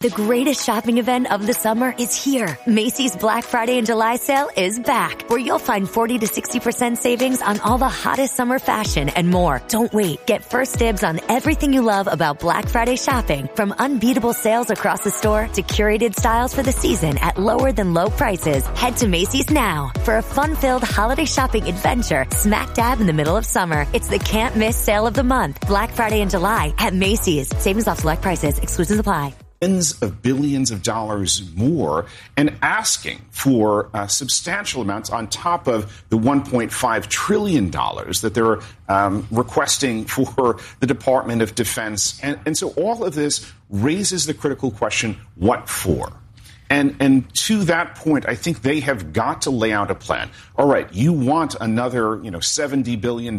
The greatest shopping event of the summer is here. Macy's Black Friday and July sale is back, where you'll find 40 to 60% savings on all the hottest summer fashion and more. Don't wait. Get first dibs on everything you love about Black Friday shopping, from unbeatable sales across the store to curated styles for the season at lower than low prices. Head to Macy's now for a fun-filled holiday shopping adventure smack dab in the middle of summer. It's the can't miss sale of the month. Black Friday and July at Macy's. Savings off select prices. Exclusions apply. Tens of billions of dollars more and asking for substantial amounts on top of the $1.5 trillion that they're requesting for the Department of Defense. And so all of this raises the critical question, what for? And to that point, I think they have got to lay out a plan. All right, you want another, $70 billion.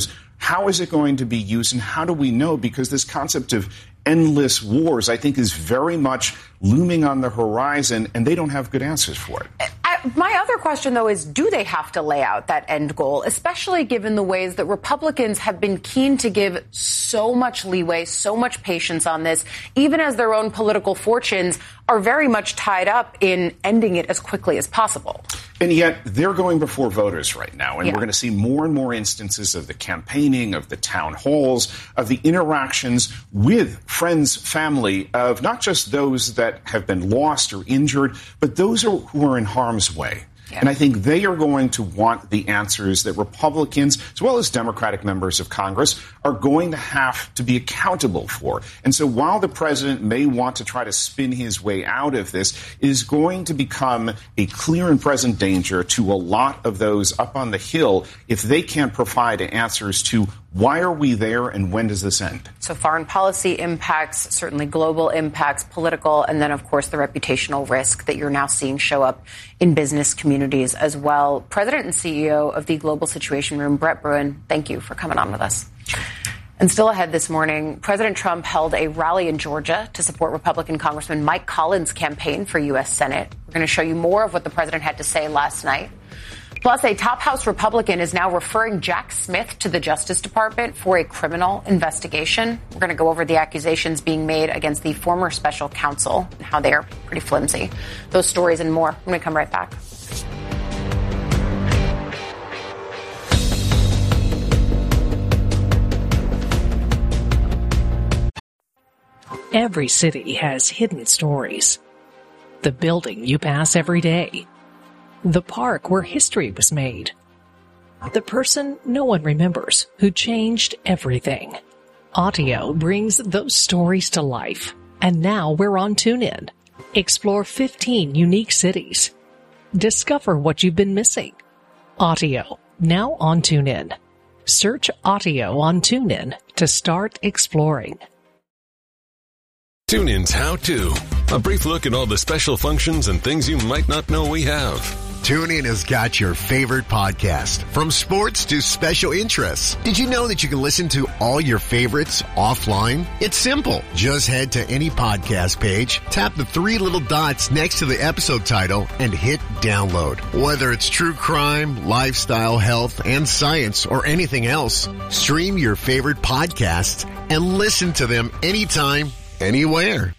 How is it going to be used, and how do we know? Because this concept of endless wars, I think, is very much looming on the horizon, and they don't have good answers for it. My other question, though, is do they have to lay out that end goal, especially given the ways that Republicans have been keen to give so much leeway, so much patience on this, even as their own political fortunes are very much tied up in ending it as quickly as possible? And yet they're going before voters right now. And we're going to see more and more instances of the campaigning, of the town halls, of the interactions with friends, family, of not just those that have been lost or injured, but those who are in harm's way. Yeah. And I think they are going to want the answers that Republicans, as well as Democratic members of Congress, are going to have to be accountable for. And so while the president may want to try to spin his way out of this, it is going to become a clear and present danger to a lot of those up on the Hill if they can't provide answers to why are we there and when does this end? So foreign policy impacts, certainly global impacts, political, and then, of course, the reputational risk that you're now seeing show up in business communities as well. President and CEO of the Global Situation Room, Brett Bruen, thank you for coming on with us. And still ahead this morning, President Trump held a rally in Georgia to support Republican Congressman Mike Collins' campaign for U.S. Senate. We're going to show you more of what the president had to say last night. Plus, a top House Republican is now referring Jack Smith to the Justice Department for a criminal investigation. We're going to go over the accusations being made against the former special counsel and how they are pretty flimsy. Those stories and more when we come right back. Every city has hidden stories. The building you pass every day. The park where history was made. The person no one remembers who changed everything. Audio brings those stories to life. And now we're on TuneIn. Explore 15 unique cities. Discover what you've been missing. Audio, now on TuneIn. Search Audio on TuneIn to start exploring. TuneIn's How To. A brief look at all the special functions and things you might not know we have. TuneIn has got your favorite podcast, from sports to special interests. Did you know that you can listen to all your favorites offline? It's simple. Just head to any podcast page, tap the three little dots next to the episode title, and hit download. Whether it's true crime, lifestyle, health, and science, or anything else, stream your favorite podcasts and listen to them anytime, anywhere.